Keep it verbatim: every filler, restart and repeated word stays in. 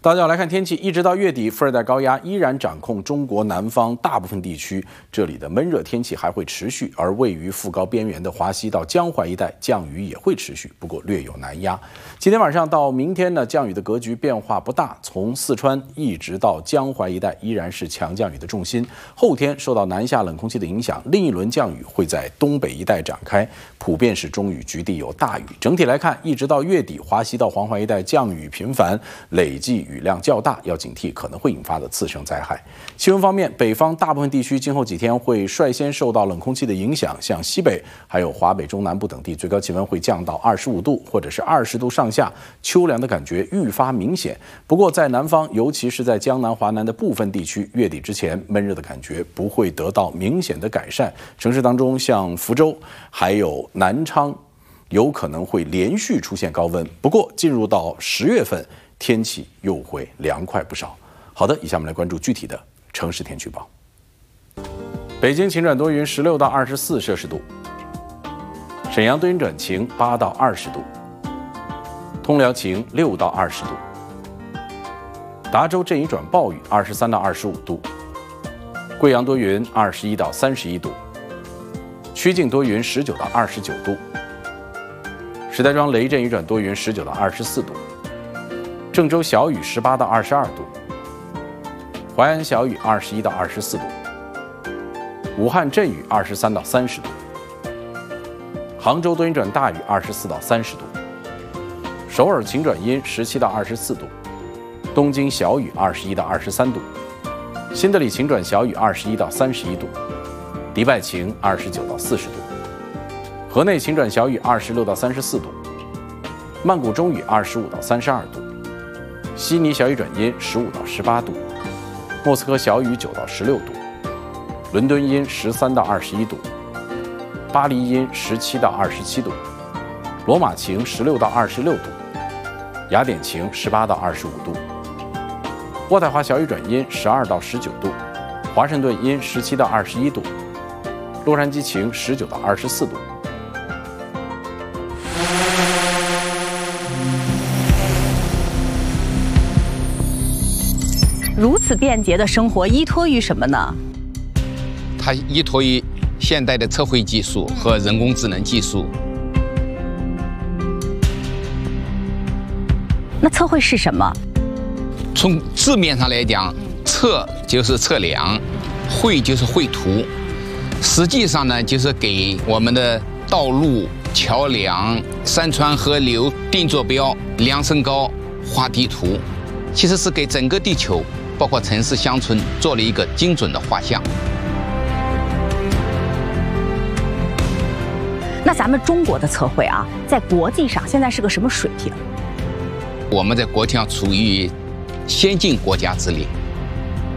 大家好，来看天气，一直到月底，副热带高压依然掌控中国南方大部分地区，这里的闷热天气还会持续，而位于副高边缘的华西到江淮一带降雨也会持续，不过略有南压。今天晚上到明天呢，降雨的格局变化不大，从四川一直到江淮一带依然是强降雨的重心。后天受到南下冷空气的影响，另一轮降雨会在东北一带展开，普遍是中雨，局地有大雨。整体来看，一直到月底，华西到黄淮一带降雨频繁，累计雨雨量较大，要警惕可能会引发的次生灾害。气温方面，北方大部分地区今后几天会率先受到冷空气的影响，像西北还有华北中南部等地，最高气温会降到二十五度或者是二十度上下，秋凉的感觉愈发明显。不过在南方，尤其是在江南、华南的部分地区，月底之前闷热的感觉不会得到明显的改善。城市当中，像福州还有南昌，有可能会连续出现高温。不过进入到十月份，天气又会凉快不少。好的，以下我们来关注具体的城市天气预报。北京晴转多云，十六到二十四摄氏度；沈阳多云转晴，八到二十度；通辽晴，六到二十度；达州阵雨转暴雨，二十三到二十五度；贵阳多云，二十一到三十一度；曲靖多云，十九到二十九度；石家庄雷阵雨转多云，十九到二十四度。郑州小雨十八到二十二度，淮安小雨二十一到二十四度，武汉阵雨二十三到三十度，杭州多云转大雨二十四到三十度，首尔晴转阴十七到二十四度，东京小雨二十一到二十三度，新德里晴转小雨二十一到三十一度，迪拜晴二十九到四十度，河内晴转小雨二十六到三十四度，曼谷中雨二十五到三十二度。悉尼小雨转阴十五到十八度，莫斯科小雨九到十六度，伦敦阴十三到二十一度，巴黎阴十七到二十七度，罗马晴十六到二十六度，雅典晴十八到二十五度，渥太华小雨转阴十二到十九度，华盛顿阴十七到二十一度，洛杉矶晴十九到二十四度。 如此便捷的生活依托于什么呢？ 它依托于现代的测绘技术和人工智能技术。 那测绘是什么？ 从字面上来讲，测就是测量，绘就是绘图。实际上呢，就是给我们的道路、桥梁、山川河流定坐标、量身高、画地图，其实是给整个地球，包括城市乡村做了一个精准的画像。 那咱们中国的测绘啊，在国际上现在是个什么水平？ 我们在国际上处于先进国家之列。